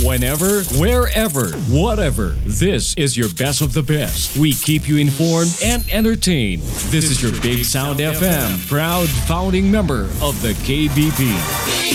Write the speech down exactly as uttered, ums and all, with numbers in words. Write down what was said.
Whenever, wherever, whatever. This is your best of the best. We keep you informed and entertained. This is your Big Sound F M, proud founding member of the K B P.